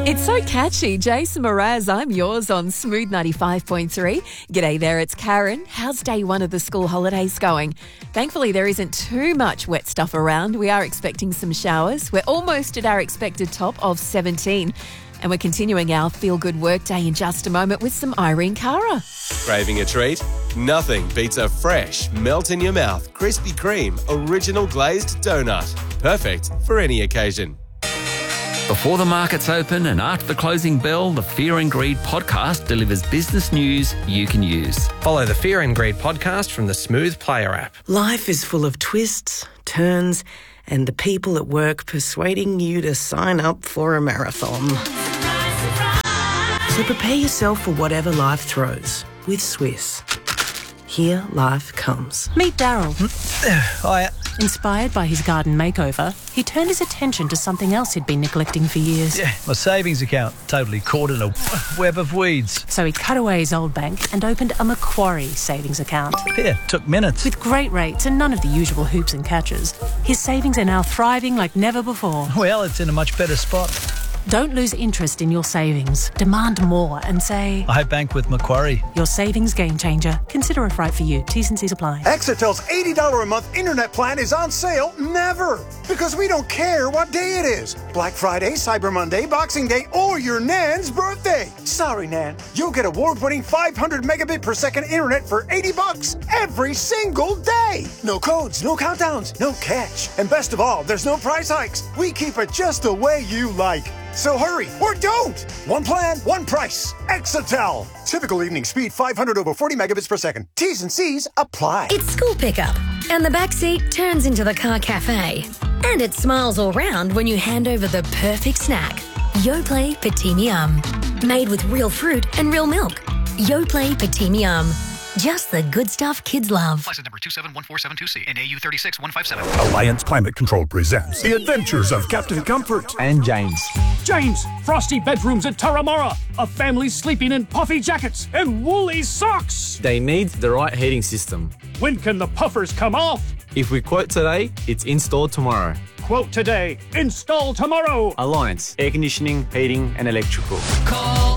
It's so catchy. Jason Mraz, I'm yours on Smooth 95.3. G'day there, it's Karen. How's day one of the school holidays going? Thankfully, there isn't too much wet stuff around. We are expecting some showers. We're almost at our expected top of 17. And we're continuing our feel-good work day in just a moment with some Irene Cara. Craving a treat? Nothing beats a fresh, melt-in-your-mouth Krispy Kreme original glazed donut. Perfect for any occasion. Before the markets open and after the closing bell, the Fear and Greed podcast delivers business news you can use. Follow the Fear and Greed podcast from the Smooth Player app. Life is full of twists, turns, and the people at work persuading you to sign up for a marathon. So prepare yourself for whatever life throws with Swiss. Here life comes. Meet Daryl. Hiya. Inspired by his garden makeover, he turned his attention to something else he'd been neglecting for years. Yeah, my savings account totally caught in a web of weeds. So he cut away his old bank and opened a Macquarie savings account. Yeah, took minutes. With great rates and none of the usual hoops and catches, his savings are now thriving like never before. Well, it's in a much better spot. Don't lose interest in your savings. Demand more and say, I bank with Macquarie. Your savings game changer. Consider if right for you. T's and C's apply. Exetel's $80 a month internet plan is on sale never. Because we don't care what day it is. Black Friday, Cyber Monday, Boxing Day, or your Nan's birthday. Sorry, Nan. You'll get award-winning 500 megabit per second internet for $80 every single day. No codes, no countdowns, no catch. And best of all, there's no price hikes. We keep it just the way you like. So hurry, or don't! One plan, one price. Exetel. Typical evening speed 500 over 40 megabits per second. T's and C's apply. It's school pickup, and the backseat turns into the car cafe. And it smiles all round when you hand over the perfect snack. Yoplait Petit Miam. Made with real fruit and real milk. Yoplait Petit Miam. Just the good stuff kids love. License number 271472C and AU 36157. Alliance Climate Control presents The Adventures of Captain Comfort and James. James, frosty bedrooms at Turramurra. A family sleeping in puffy jackets and woolly socks. They need the right heating system. When can the puffers come off? If we quote today, it's installed tomorrow. Quote today, install tomorrow. Alliance, air conditioning, heating and electrical. Call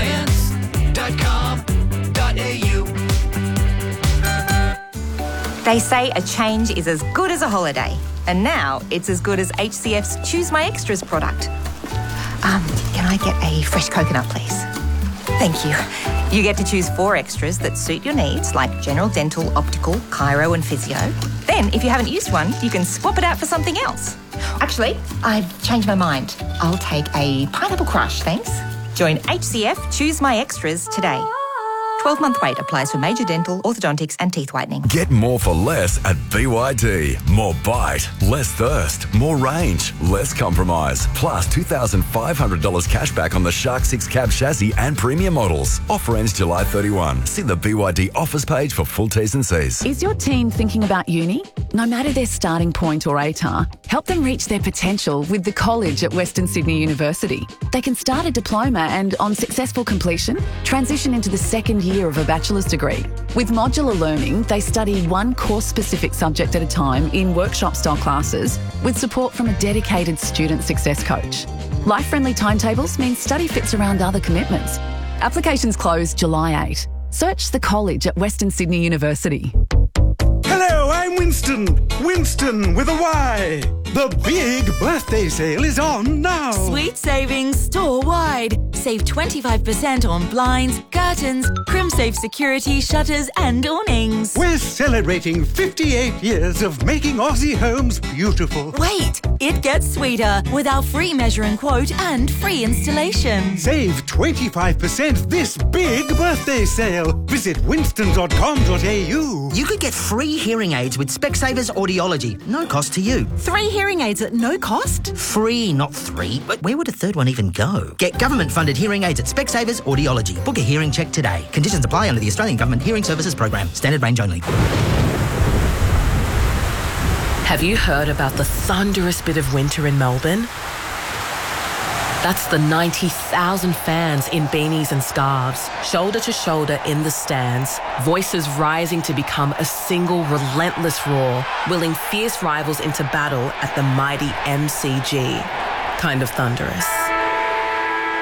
alliance.com.au. They say a change is as good as a holiday, and now it's as good as HCF's Choose My Extras product. Can I get a fresh coconut, please? Thank you. You get to choose 4 extras that suit your needs, like general dental, optical, chiro and physio. Then, if you haven't used one, you can swap it out for something else. Actually, I've changed my mind. I'll take a pineapple crush, thanks. Join HCF Choose My Extras today. 12-month wait applies for major dental, orthodontics and teeth whitening. Get more for less at BYD. More bite, less thirst, more range, less compromise. Plus $2,500 cash back on the Shark 6 cab chassis and premium models. Offer ends July 31. See the BYD offers page for full T's and C's. Is your teen thinking about uni? No matter their starting point or ATAR, help them reach their potential with the college at Western Sydney University. They can start a diploma and, on successful completion, transition into the second year of a bachelor's degree. With modular learning, they study one course-specific subject at a time in workshop-style classes with support from a dedicated student success coach. Life-friendly timetables mean study fits around other commitments. Applications close July 8. Search the college at Western Sydney University. Hello, I'm Winston. Winston with a Y. The big birthday sale is on now. Sweet savings store-wide. Save 25% on blinds, curtains, CrimSafe security, shutters and awnings. We're celebrating 58 years of making Aussie homes beautiful. Wait, it gets sweeter with our free measure and quote and free installation. Save 25% this big birthday sale. Visit winston.com.au. You could get free hearing aids with Specsavers Audiology. No cost to you. 3 hearing aids at no cost? Free, not 3. But where would a third one even go? Get government-funded hearing aids at Specsavers Audiology. Book a hearing check today. Conditions apply under the Australian Government Hearing Services Program. Standard range only. Have you heard about the thunderous bit of winter in Melbourne? That's the 90,000 fans in beanies and scarves, shoulder to shoulder in the stands, voices rising to become a single relentless roar, willing fierce rivals into battle at the mighty MCG. Kind of thunderous.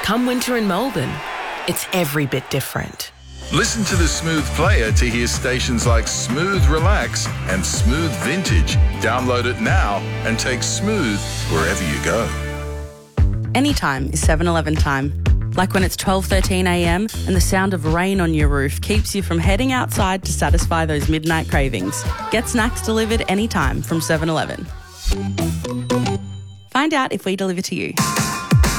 Come winter in Melbourne, it's every bit different. Listen to the Smooth Player to hear stations like Smooth Relax and Smooth Vintage. Download it now and take Smooth wherever you go. Anytime is 7-Eleven time. Like when it's 12:13 a.m. and the sound of rain on your roof keeps you from heading outside to satisfy those midnight cravings. Get snacks delivered anytime from 7-Eleven. Find out if we deliver to you.